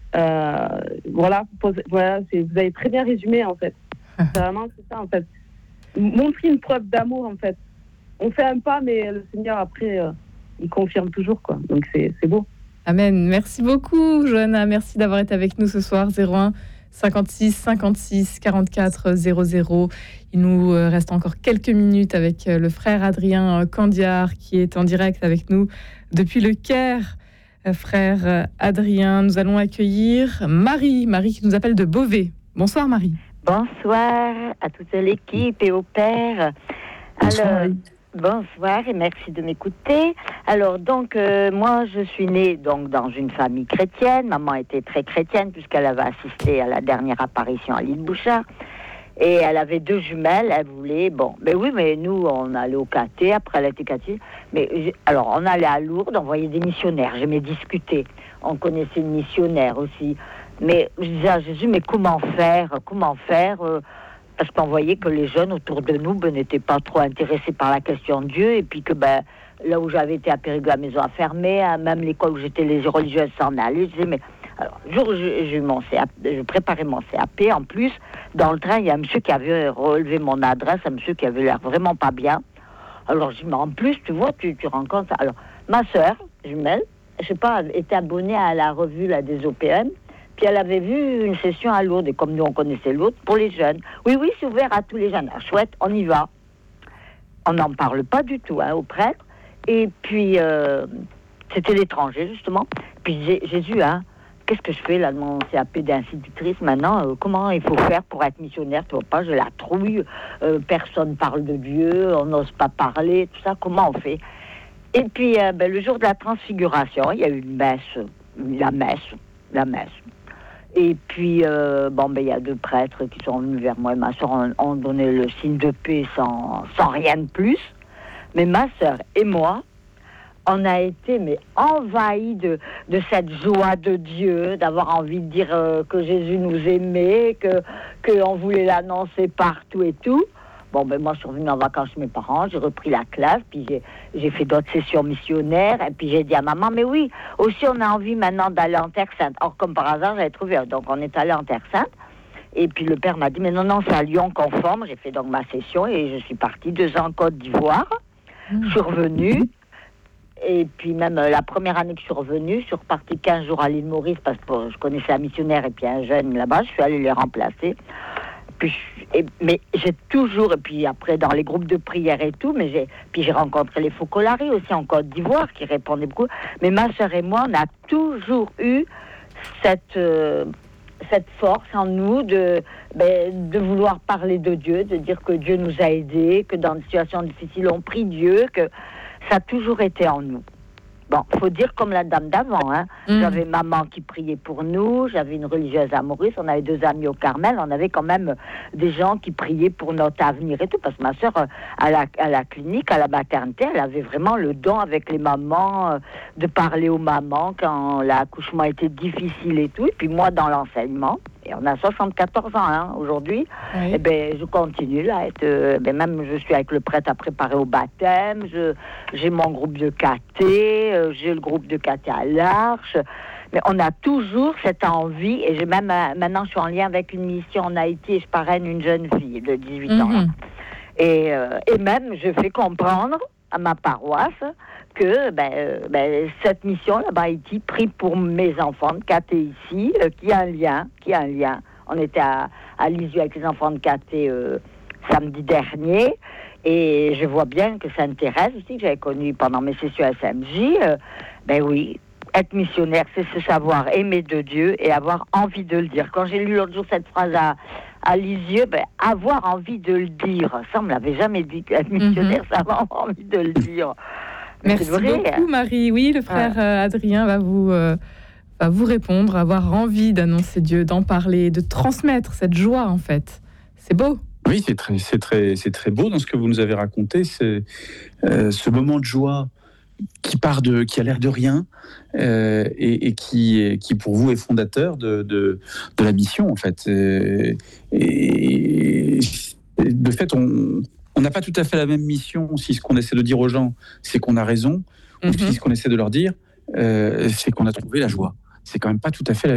Voilà, vous avez très bien résumé en fait. C'est vraiment c'est ça en fait. Montrer une preuve d'amour en fait. On fait un pas, mais le Seigneur après, il confirme toujours quoi. Donc c'est beau. Amen. Merci beaucoup, Johanna. Merci d'avoir été avec nous ce soir. 01 56 56 44 00. Il nous reste encore quelques minutes avec le frère Adrien Candiard qui est en direct avec nous depuis le Caire. Frère Adrien, nous allons accueillir Marie qui nous appelle de Beauvais. Bonsoir Marie. Bonsoir à toute l'équipe et au père. Alors, bonsoir et merci de m'écouter. Alors donc moi je suis née donc dans une famille chrétienne. Maman était très chrétienne puisqu'elle avait assisté à la dernière apparition à l'île Bouchard. Et elle avait 2 jumelles, elle voulait, mais nous, on allait au caté, après elle était caté, alors on allait à Lourdes, on voyait des missionnaires, j'aimais discuter, on connaissait une missionnaire aussi, mais je disais à Jésus, mais comment faire, parce qu'on voyait que les jeunes autour de nous n'étaient pas trop intéressés par la question de Dieu, et puis que là où j'avais été à Périgueux, la maison a fermé, même l'école où j'étais, les religieuses s'en allaient, je disais, mais... Alors, le jour où je préparais mon CAP, en plus, dans le train, il y a un monsieur qui avait relevé mon adresse, un monsieur qui avait l'air vraiment pas bien. Alors, je dis, mais en plus, tu vois, tu rencontres... Alors, ma sœur jumelle, je sais pas, était abonnée à la revue là, des OPM, puis elle avait vu une session à Lourdes, et comme nous, on connaissait Lourdes, pour les jeunes. Oui, c'est ouvert à tous les jeunes. Alors, chouette, on y va. On n'en parle pas du tout aux prêtres. Et puis, c'était l'étranger, justement. Puis, Jésus, qu'est-ce que je fais là de mon CAP d'institutrice maintenant? Comment il faut faire pour être missionnaire? Tu vois pas, j'ai la trouille, personne parle de Dieu, on n'ose pas parler, tout ça, comment on fait? Et puis le jour de la transfiguration, il y a eu la messe. Et puis, il y a 2 prêtres qui sont venus vers moi et ma soeur ont donné le signe de paix sans rien de plus. Mais ma soeur et moi, on a été envahis de cette joie de Dieu, d'avoir envie de dire que Jésus nous aimait, que on voulait l'annoncer partout et tout. Moi, je suis revenue en vacances chez mes parents, j'ai repris la classe, puis j'ai fait d'autres sessions missionnaires, et puis j'ai dit à maman, mais oui, aussi on a envie maintenant d'aller en Terre Sainte. Or, comme par hasard, j'avais trouvé, donc on est allé en Terre Sainte, et puis le père m'a dit, mais non, c'est à Lyon qu'on forme. J'ai fait donc ma session, et je suis partie 2 ans en Côte d'Ivoire. Je suis revenue. Et puis même la première année que je suis revenue, je suis repartie 15 jours à l'île Maurice parce que je connaissais un missionnaire et puis un jeune là-bas, je suis allée les remplacer. Mais j'ai toujours, et puis après dans les groupes de prière et tout, j'ai rencontré les Focolari aussi en Côte d'Ivoire qui répondaient beaucoup. Mais ma sœur et moi, on a toujours eu cette force en nous de vouloir parler de Dieu, de dire que Dieu nous a aidés, que dans des situations difficiles on prie Dieu, que ça a toujours été en nous. Faut dire comme la dame d'avant. J'avais maman qui priait pour nous, j'avais une religieuse à Maurice, on avait 2 amis au Carmel, on avait quand même des gens qui priaient pour notre avenir et tout, parce que ma sœur, à la clinique, à la maternité, elle avait vraiment le don avec les mamans, de parler aux mamans quand l'accouchement était difficile et tout, et puis moi dans l'enseignement. Et on a 74 ans aujourd'hui. Oui. Je continue là. Même je suis avec le prêtre à préparer au baptême. J'ai mon groupe de caté. J'ai le groupe de caté à l'Arche. Mais on a toujours cette envie. Et j'ai même maintenant je suis en lien avec une mission en Haïti et je parraine une jeune fille de 18 ans. Là. Et même je fais comprendre à ma paroisse que cette mission là-bas à Haïti prie pour mes enfants de caté ici, qui a un lien. On était à Lisieux avec les enfants de caté samedi dernier, et je vois bien que Sainte-Thérèse aussi, que j'avais connue pendant mes sessions à SMJ, oui, être missionnaire, c'est se savoir aimer de Dieu et avoir envie de le dire. Quand j'ai lu l'autre jour cette phrase à Lisieux, avoir envie de le dire, ça on me l'avait jamais dit, être missionnaire, c'est avoir envie de le dire. Merci beaucoup Marie. Oui, le frère Adrien va vous répondre, avoir envie d'annoncer Dieu, d'en parler, de transmettre cette joie en fait. C'est beau. Oui, c'est très beau dans ce que vous nous avez raconté. C'est ce moment de joie qui a l'air de rien et qui pour vous est fondateur de la mission en fait. Et de fait, on n'a pas tout à fait la même mission si ce qu'on essaie de dire aux gens, c'est qu'on a raison, ou si ce qu'on essaie de leur dire, c'est qu'on a trouvé la joie. C'est quand même pas tout à fait la